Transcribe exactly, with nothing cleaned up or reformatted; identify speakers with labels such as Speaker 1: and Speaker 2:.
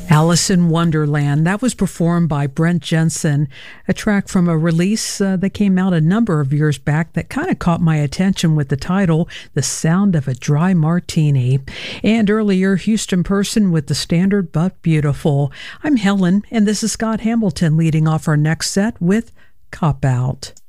Speaker 1: Alice in Wonderland. That was performed by Brent Jensen, a track from a release uh, that came out a number of years back that kind of caught my attention with the title, The Sound of a Dry Martini. And earlier, Houston Person with The Standard But Beautiful. I'm Helen, and this is Scott Hamilton leading off our next set with Cop Out.